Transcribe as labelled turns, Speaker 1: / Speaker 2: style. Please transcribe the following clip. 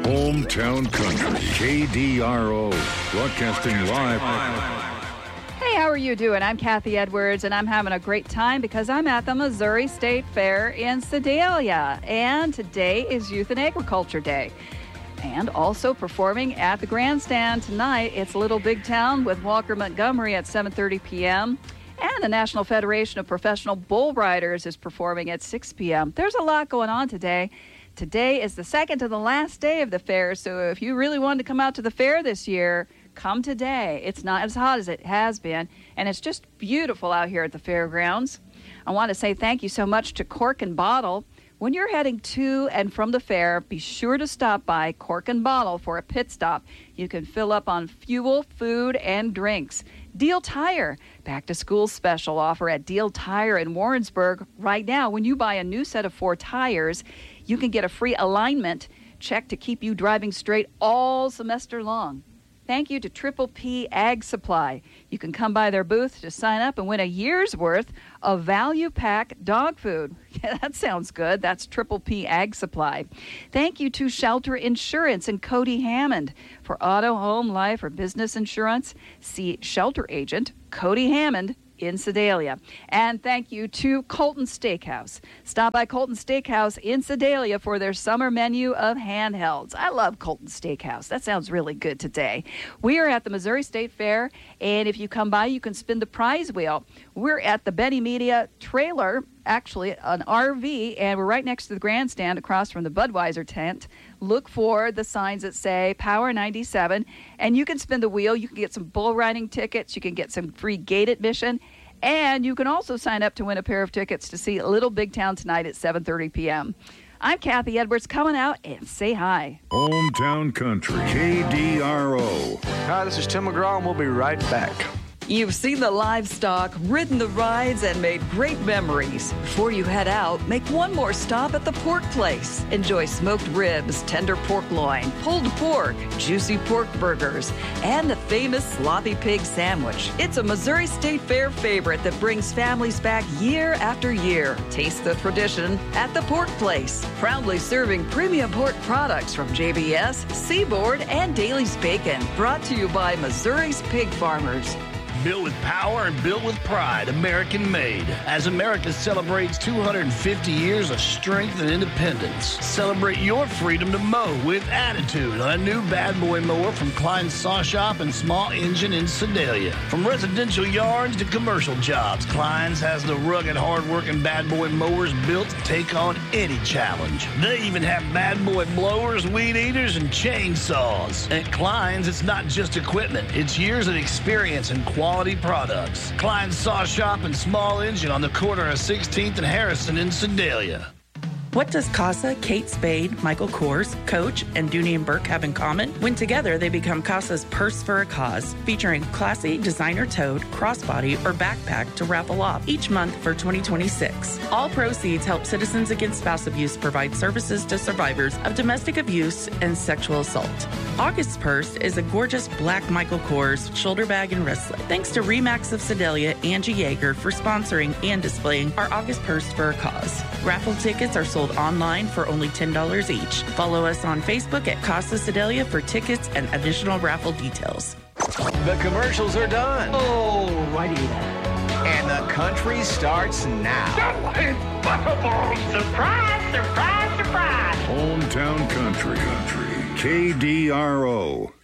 Speaker 1: Hometown Country, KDRO, broadcasting live.
Speaker 2: Hey, how are you doing? I'm Kathy Edwards, and I'm having a great time because I'm at the Missouri State Fair in Sedalia, and today is Youth and Agriculture Day. And also performing at the grandstand tonight, it's Little Big Town with Walker Montgomery at 7:30 p.m., and the National Federation of Professional Bull Riders is performing at 6 p.m. There's a lot going on today. Today is the second to the last day of the fair, so if you really wanted to come out to the fair this year, come today. It's not as hot as it has been, and it's just beautiful out here at the fairgrounds. I want to say thank you so much to Cork and Bottle. When you're heading to and from the fair, be sure to stop by Cork and Bottle for a pit stop. You can fill up on fuel, food, and drinks. Deal Tire, back-to-school special offer at Deal Tire in Warrensburg. Right now, when you buy a new set of 4 tires, you can get a free alignment check to keep you driving straight all semester long. Thank you to Triple P Ag Supply. You can come by their booth to sign up and win a year's worth of value pack dog food. Yeah, that sounds good. That's Triple P Ag Supply. Thank you to Shelter Insurance and Cody Hammond. For auto, home, life, or business insurance, see Shelter Agent Cody Hammond in Sedalia. And thank you to Colton Steakhouse. Stop by Colton Steakhouse in Sedalia for their summer menu of handhelds. I love Colton Steakhouse. That sounds really good today. We are at the Missouri State Fair, and if you come by, you can spin the prize wheel. We're at the Benny Media trailer, actually an RV, and we're right next to the grandstand across from the Budweiser tent. Look for the signs that say Power 97, and you can spin the wheel. You can get some bull riding tickets. You can get some free gate admission, and you can also sign up to win a pair of tickets to see Little Big Town tonight at 7:30 p.m. I'm Kathy Edwards, coming out and say hi.
Speaker 1: Hometown Country, KDRO.
Speaker 3: Hi, this is Tim McGraw, and we'll be right back.
Speaker 2: You've seen the livestock, ridden the rides, and made great memories. Before you head out, make one more stop at the Pork Place. Enjoy smoked ribs, tender pork loin, pulled pork, juicy pork burgers, and the famous sloppy pig sandwich. It's a Missouri State Fair favorite that brings families back year after year. Taste the tradition at the Pork Place. Proudly serving premium pork products from JBS, Seaboard, and Daly's Bacon. Brought to you by Missouri's pig farmers.
Speaker 4: Built with power and built with pride, American made. As America celebrates 250 years of strength and independence, celebrate your freedom to mow with attitude on a new Bad Boy mower from Klein's Saw Shop and Small Engine in Sedalia. From residential yards to commercial jobs, Klein's has the rugged, hard-working Bad Boy mowers built to take on any challenge. They even have Bad Boy blowers, weed eaters, and chainsaws. At Klein's, it's not just equipment. It's years of experience and quality products. Klein's Saw Shop and Small Engine on the corner of 16th and Harrison in Sedalia.
Speaker 5: What does CASA, Kate Spade, Michael Kors, Coach, and Dooney and Burke have in common? When together, they become CASA's Purse for a Cause, featuring classy designer tote, crossbody, or backpack to raffle off each month for 2026. All proceeds help Citizens Against Spouse Abuse provide services to survivors of domestic abuse and sexual assault. August's purse is a gorgeous black Michael Kors shoulder bag and wristlet. Thanks to Remax of Sedalia, Angie Yeager, for sponsoring and displaying our August Purse for a Cause. Raffle tickets are sold online for only $10 each. Follow us on Facebook at Casa Sedalia for tickets and additional raffle details.
Speaker 3: The commercials are done.
Speaker 6: Oh, righty.
Speaker 3: And the country starts now.
Speaker 6: Surprise, surprise, surprise.
Speaker 1: Hometown Country, KDRO.